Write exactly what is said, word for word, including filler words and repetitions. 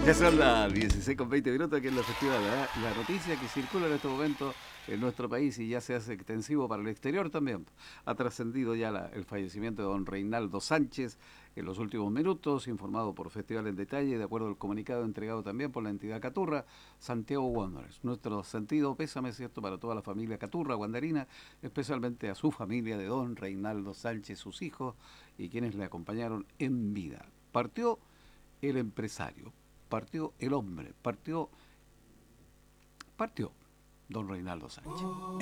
Ya son las dieciséis con veinte minutos aquí en la festival. ¿Eh? La noticia que circula en este momento en nuestro país y ya se hace extensivo para el exterior también. Ha trascendido ya la- el fallecimiento de don Reinaldo Sánchez en los últimos minutos, informado por Festival en Detalle, de acuerdo al comunicado entregado también por la entidad Caturra, Santiago Wanderers. Nuestro sentido pésame, ¿cierto?, para toda la familia Caturra, Wanderina, especialmente a su familia de don Reinaldo Sánchez, sus hijos y quienes le acompañaron en vida. Partió el empresario, partió el hombre, partió, partió don Reinaldo Sánchez.